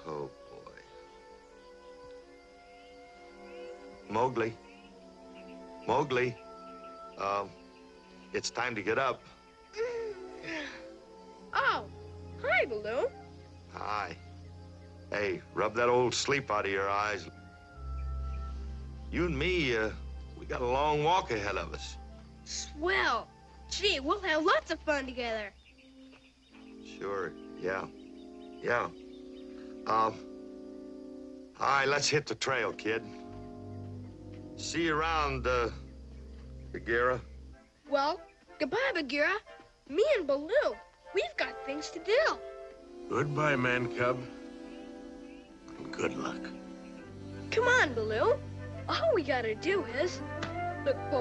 Oh, boy. Mowgli. Mowgli. It's time to get up. Oh, hi, Baloo. Hi. Hey, rub that old sleep out of your eyes. You and me, we got a long walk ahead of us. Swell. Gee, we'll have lots of fun together. Sure, yeah. Yeah. All right, let's hit the trail, kid. See you around, Bagheera. Well, goodbye, Bagheera. Me and Baloo, we've got things to do. Goodbye, man cub. And good luck. Come on, Baloo. All we gotta do is look